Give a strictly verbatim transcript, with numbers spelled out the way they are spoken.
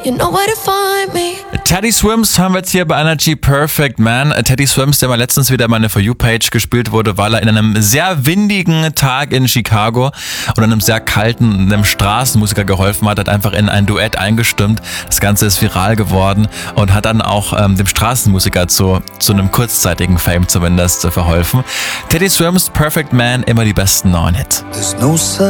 You know where to find me. Teddy Swims haben wir jetzt hier bei Energy Perfect Man. Teddy Swims, der mal letztens wieder meine For You-Page gespielt wurde, weil er in einem sehr windigen Tag in Chicago und einem sehr kalten einem Straßenmusiker geholfen hat, hat einfach in ein Duett eingestimmt. Das Ganze ist viral geworden und hat dann auch ähm, dem Straßenmusiker zu, zu einem kurzzeitigen Fame zumindest verholfen. Teddy Swims, Perfect Man, immer die besten neuen Hits.